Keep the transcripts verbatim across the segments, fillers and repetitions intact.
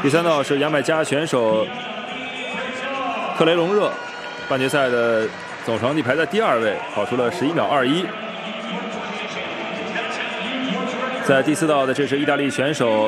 第三道是牙买加选手特雷隆热，半决赛的总成绩排在第二位，跑出了十一秒二一。在第四道的这是意大利选手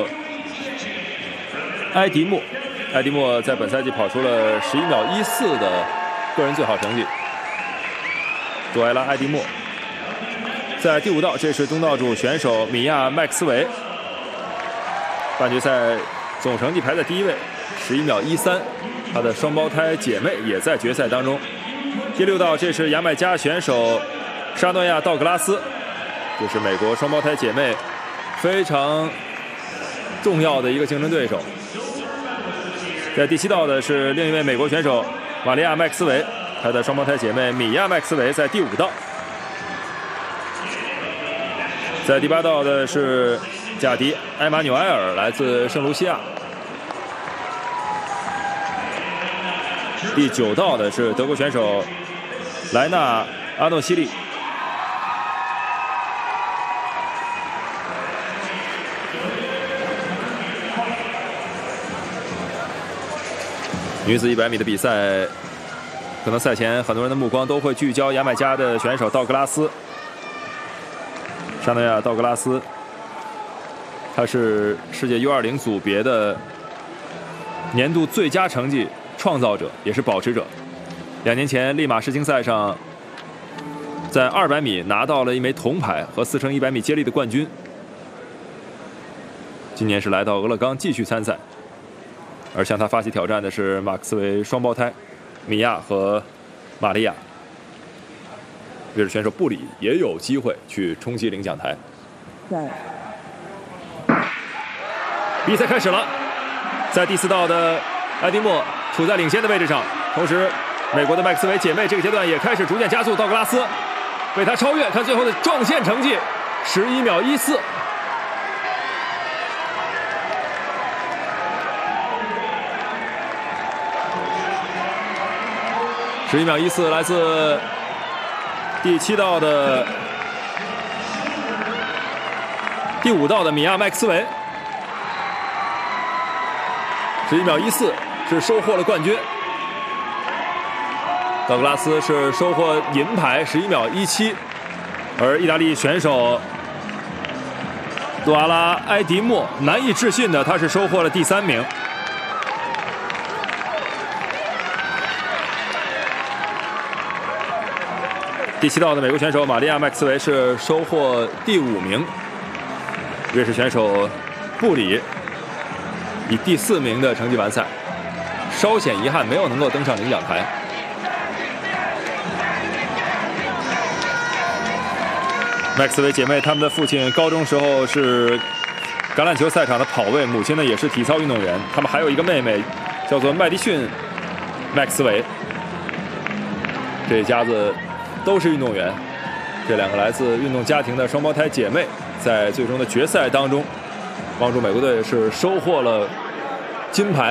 埃迪莫，埃迪莫在本赛季跑出了十一秒一四的个人最好成绩。杜埃拉埃迪莫。在第五道，这是东道主选手米亚麦克斯韦，半决赛总成绩排在第一位，十一秒一三。他的双胞胎姐妹也在决赛当中。第六道，这是牙买加选手沙诺亚道格拉斯，这是美国双胞胎姐妹非常重要的一个竞争对手。在第七道的是另一位美国选手玛利亚麦克斯韦，她的双胞胎姐妹米亚麦克斯韦在第五道。在第八道的是贾迪埃马纽埃尔，来自圣卢西亚。第九道的是德国选手莱纳阿诺西利。女子一百米的比赛，可能赛前很多人的目光都会聚焦牙买加的选手道格拉斯。沙诺亚道格拉斯，他是世界 U 二十 组别的年度最佳成绩创造者，也是保持者。两年前利马世青赛上，在二百米拿到了一枚铜牌和四乘一百米接力的冠军。今年是来到俄勒冈继续参赛，而向他发起挑战的是马克斯韦双胞胎米亚和玛利亚。瑞士选手布里也有机会去冲击领奖台。比赛开始了，在第四道的埃迪莫处在领先的位置上，同时美国的麦克斯韦姐妹这个阶段也开始逐渐加速，道格拉斯被他超越，看最后的撞线成绩十一秒一四。十一秒一四来自第七道的第五道的米亚麦克斯韦，十一秒一四是收获了冠军。道格拉斯是收获银牌，十一秒一七，而意大利选手杜阿拉埃迪莫难以置信的，他是收获了第三名。第七道的美国选手玛利亚麦克斯韦是收获第五名，瑞士选手布里以第四名的成绩完赛，稍显遗憾没有能够登上领奖台。麦克斯韦姐妹她们的父亲高中时候是橄榄球赛场的跑位，母亲呢也是体操运动员，他们还有一个妹妹叫做麦迪逊麦克斯韦，这一家子都是运动员。这两个来自运动家庭的双胞胎姐妹，在最终的决赛当中，帮助美国队是收获了金牌。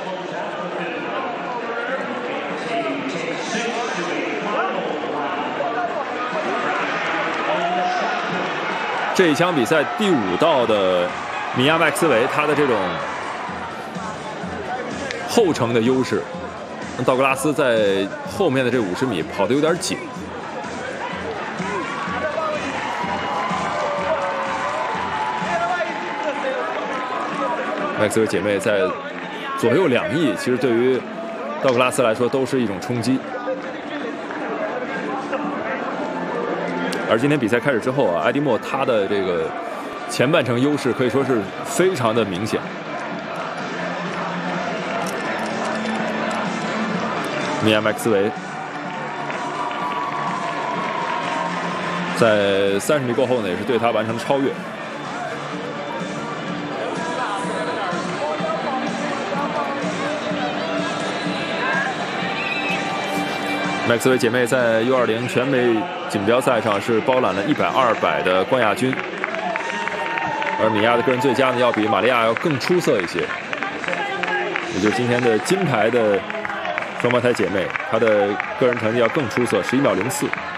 这一场比赛第五道的米亚麦克斯韦，他的这种后程的优势，道格拉斯在后面的这五十米跑得有点紧。麦克斯韦姐妹在左右两翼，其实对于道格拉斯来说都是一种冲击。而今天比赛开始之后啊，埃迪莫他的这个前半程优势可以说是非常的明显。米亚麦克斯韦在三十米过后呢，也是对他完成超越。麦克斯韦姐妹在 U 二十 全美锦标赛上是包揽了一百、二百的冠亚军，而米亚的个人最佳呢，要比玛利亚要更出色一些。也就是今天的金牌的双胞胎姐妹，她的个人成绩要更出色，十一秒零四。